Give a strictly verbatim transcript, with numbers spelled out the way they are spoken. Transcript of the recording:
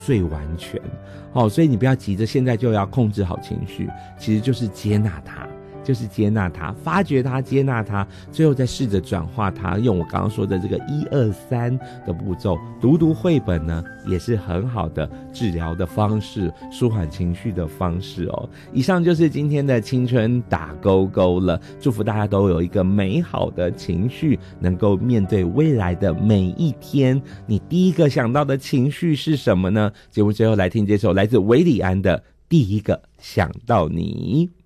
最完全。好，所以你不要急着现在就要控制好情绪，其实就是接纳它。就是接纳它，发掘它，接纳它，最后再试着转化它，用我刚刚说的这个一二三的步骤。读读绘本呢，也是很好的治疗的方式，舒缓情绪的方式哦。以上就是今天的青春打勾勾了，祝福大家都有一个美好的情绪，能够面对未来的每一天。你第一个想到的情绪是什么呢？节目最后来听这首来自韦礼安的《第一个想到你》。